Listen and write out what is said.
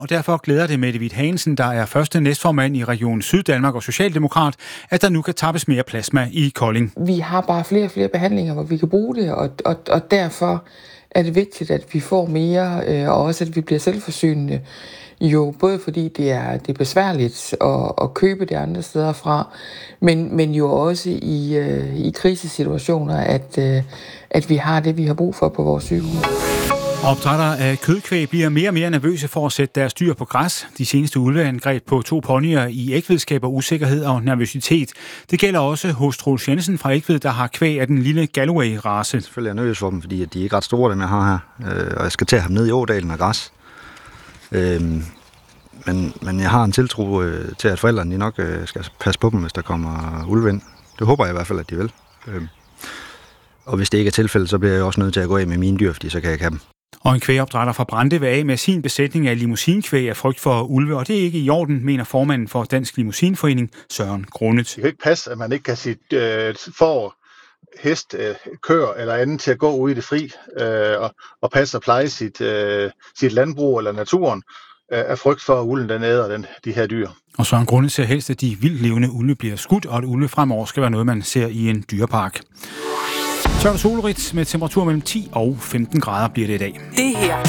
Og derfor glæder det Mette Hviid Hansen, der er første næstformand i Region Syddanmark og Socialdemokrat, at der nu kan tappes mere plasma i Kolding. Vi har bare flere og flere behandlinger, hvor vi kan bruge det, og derfor er det vigtigt, at vi får mere, og også at vi bliver selvforsynende. Jo, både fordi det er besværligt at købe det andre steder fra, men jo også i krisesituationer, at vi har det, vi har brug for på vores sygehus. Opdrættere af kødkvæg bliver mere og mere nervøse for at sætte deres dyr på græs. De seneste ulveangreb på 2 ponyer i Egtved skaber usikkerhed og nervøsitet. Det gælder også hos Troels Jensen fra Egtved, der har kvæg af den lille Galloway-race. Selvfølgelig er jeg nervøs for dem, fordi de er ikke ret store, dem jeg har her. Og jeg skal til at have dem ned i ådalen og græs. Men jeg har en tiltro til, at forældrene nok skal passe på dem, hvis der kommer ulve ind. Det håber jeg i hvert fald, at de vil. Og hvis det ikke er tilfældet, så bliver jeg også nødt til at gå af med mine dyr, fordi så kan jeg ikke have dem. Og en kvægopdrætter fra Brande vil af med sin besætning af limousinkvæg af frygt for ulve, og det er ikke i orden, mener formanden for Dansk Limousinforening, Søren Grundet. Det kan ikke passe, at man ikke kan sit får, hest, køer eller andet til at gå ude i det fri og passe og pleje sit landbrug eller naturen af frygt for, at ulven den æder de her dyr. Og Søren Grundet ser helst, at de vildt levende ulve bliver skudt, og at ulve fremover skal være noget, man ser i en dyrepark. Så er det solrigt med temperatur mellem 10 og 15 grader bliver det i dag. Det her